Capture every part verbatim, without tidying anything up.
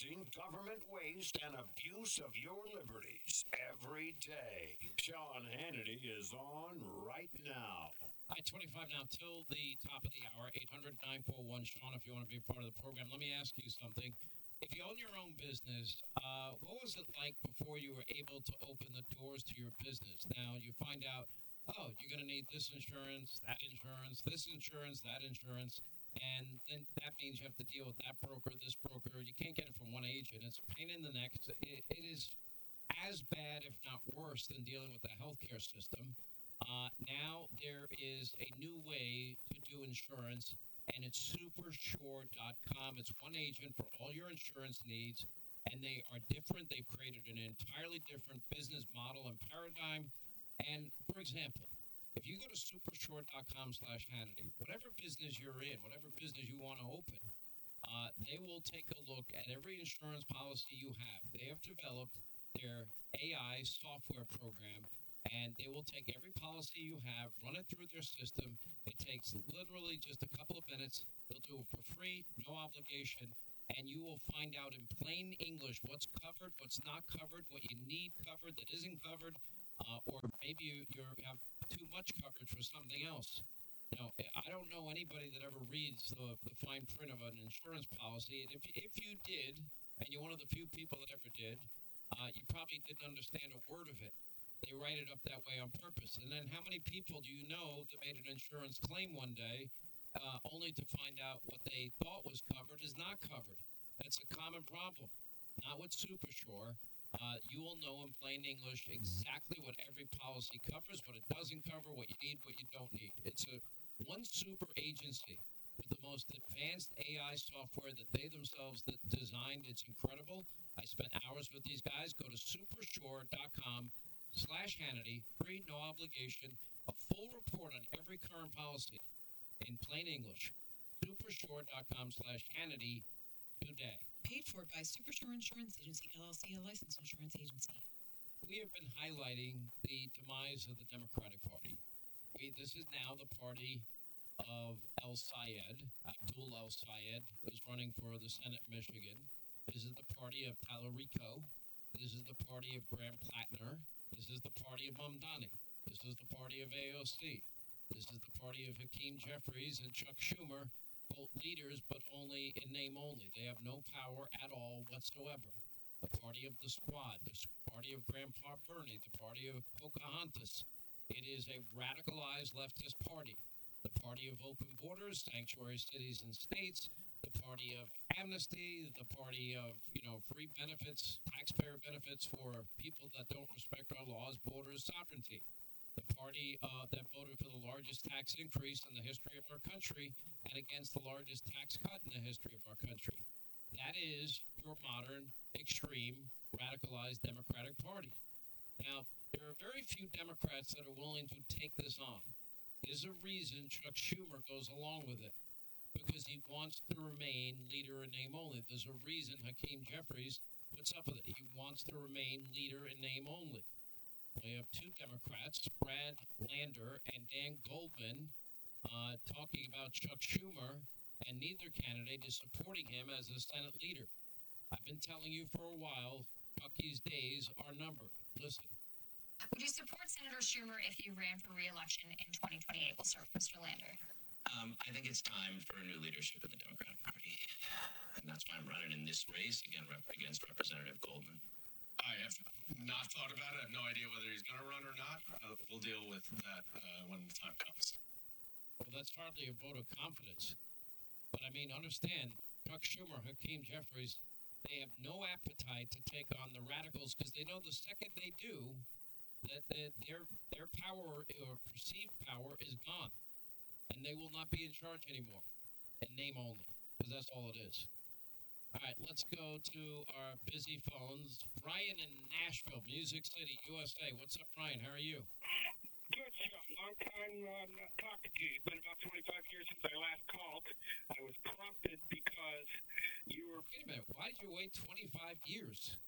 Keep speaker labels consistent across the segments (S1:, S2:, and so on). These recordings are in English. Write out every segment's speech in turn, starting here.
S1: exposing government waste and abuse of your liberties every day. Sean Hannity is on right now.
S2: Hi, twenty-five now till the top of the hour, eight hundred, nine four one, Sean, if you want to be a part of the program. Let me ask you something. If you own your own business, uh, what was it like before you were able to open the doors to your business? Now, you find out, oh, you're going to need this insurance, that insurance, this insurance, that insurance, and then that means you have to deal with that broker, this broker. You can't get it from one agent. It's a pain in the neck. It, it is as bad, if not worse, than dealing with the healthcare system. Uh, now there is a new way to do insurance, and it's supersure dot com. It's one agent for all your insurance needs, and they are different. They've created an entirely different business model and paradigm. And, for example, if you go to supersure dot com slash Hannity, whatever business you're in, whatever business you want to open, uh, they will take a look at every insurance policy you have. They have developed their A I software program, and they will take every policy you have, run it through their system. It takes literally just a couple of minutes. They'll do it for free, no obligation, and you will find out in plain English what's covered, what's not covered, what you need covered that isn't covered, uh, or maybe you you're, have too much coverage for something else. You know, I don't know anybody that ever reads the, the fine print of an insurance policy, and if, if you did, and you're one of the few people that ever did, uh, you probably didn't understand a word of it. They write it up that way on purpose. And then how many people do you know that made an insurance claim one day uh, only to find out what they thought was covered is not covered? That's a common problem. Not with Supersure. Uh, you will know in plain English exactly what every policy covers, what it doesn't cover, what you need, what you don't need. It's a one super agency with the most advanced A I software that they themselves that designed. It's incredible. I spent hours with these guys. Go to supersure dot com slash Hannity, free, no obligation, a full report on every current policy in plain English. supersure dot com slash Hannity today.
S3: Paid for by Supersure Insurance Agency, L L C, a licensed insurance agency.
S2: We have been highlighting the demise of the Democratic Party. We, this is now the party of El Sayed, Abdul El Sayed, who's running for the Senate in Michigan. This is the party of Talarico. This is the party of Graham Plattner. This is the party of Mamdani. This is the party of A O C. This is the party of Hakeem Jeffries and Chuck Schumer, both leaders, but only in name only. They have no power at all whatsoever. The party of the Squad, the party of Grandpa Bernie, the party of Pocahontas. It is a radicalized leftist party. The party of open borders, sanctuary cities and states, the party of amnesty, the party of, you know, free benefits, taxpayer benefits for people that don't respect our laws, borders, sovereignty. The party uh, that voted for the largest tax increase in the history of our country and against the largest tax cut in the history of our country. That is your modern, extreme, radicalized Democratic Party. Now, there are very few Democrats that are willing to take this on. There's a reason Chuck Schumer goes along with it, because he wants to remain leader in name only. There's a reason Hakeem Jeffries puts up with it. He wants to remain leader in name only. We have two Democrats, Brad Lander and Dan Goldman, uh, talking about Chuck Schumer, and neither candidate is supporting him as a Senate leader. I've been telling you for a while, Chucky's days are numbered. Listen.
S4: Would you support Senator Schumer if he ran for re-election in twenty twenty-eight? We'll start with Mister Lander.
S5: Um, I think it's time for a new leadership in the Democratic Party. And that's why I'm running in this race again rep- against Representative Goldman.
S6: I have not thought about it. I have no idea whether he's going to run or not. Uh, we'll deal with that uh, when the time comes.
S2: Well, that's hardly a vote of confidence. But, I mean, understand, Chuck Schumer, Hakeem Jeffries, they have no appetite to take on the radicals because they know the second they do, that, that their, their power or perceived power is gone. And they will not be in charge anymore, in name only, because that's all it is. All right, let's go to our busy phones. Brian in Nashville, Music City, U S A. What's up, Brian? How are you?
S7: Good, Sean. Long time uh, not talking to you. It's been about twenty-five years since I last called. I was prompted because you were...
S2: Wait a minute. Why did you wait twenty-five years?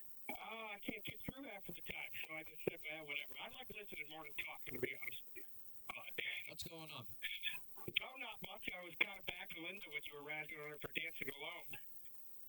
S7: Uh, I can't get through half of the time, so I just said, well, whatever. I like listening more than talking, to be honest with you. But...
S2: What's going on?
S7: Oh, not much. I was kind of back to Linda when you were razzing on her for dancing alone.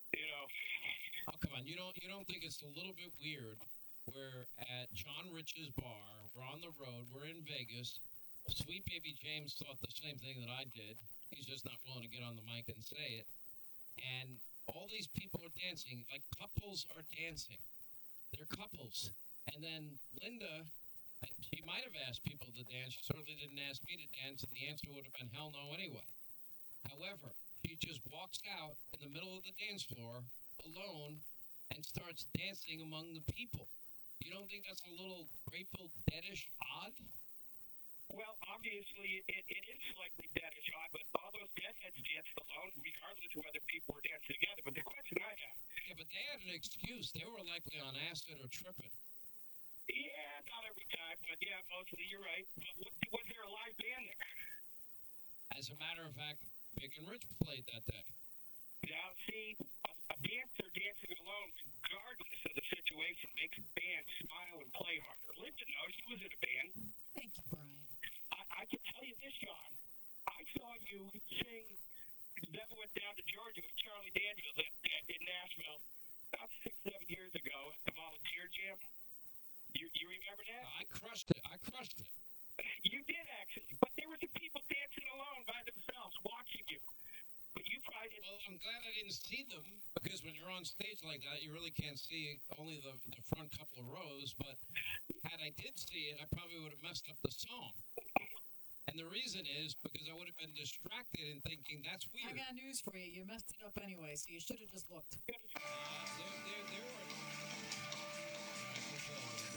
S7: You know,
S2: Oh, come on. You don't you don't think it's a little bit weird where at John Rich's bar, we're on the road, we're in Vegas. Sweet Baby James thought the same thing that I did. He's just not willing to get on the mic and say it. And all these people are dancing, like couples are dancing. They're couples. And then Linda, she might have asked people to dance. She certainly didn't ask me to dance, and the answer would have been hell no anyway. However, she just walks out in the middle of the dance floor alone and starts dancing among the people. You don't think that's a little Grateful Deadish odd?
S7: well, obviously it, it is slightly deadish, odd, but all those deadheads danced alone, regardless of whether people were dancing together. But the question I have,
S2: Yeah, but they had an excuse. They were likely on acid or tripping.
S7: yeah, not every time, but yeah, mostly you're right. But was, was there a live band there?
S2: As a matter of fact, Big and Rich played that day.
S7: Now, see, a, a dancer dancing alone, regardless of the situation, makes a band smile and play harder. Linda knows she was in a band.
S3: Thank you, Brian.
S7: I, I can tell you this, John. I saw you sing Never Went Down to Georgia with Charlie Daniels at, at, in Nashville about six, seven years ago at the Volunteer Jam. You, you remember that?
S2: I crushed it. I crushed it.
S7: You did, actually. But there were some people dancing alone by themselves, watching you. But you probably didn't.
S2: Well, I'm glad I didn't see them because when you're on stage like that, you really can't see only the, the front couple of rows. But had I did see it, I probably would have messed up the song. And the reason is because I would have been distracted and thinking, that's
S3: I
S2: weird.
S3: got news for you. You messed it up anyway, so you should have just looked.
S2: Uh, there, there, there were... All right,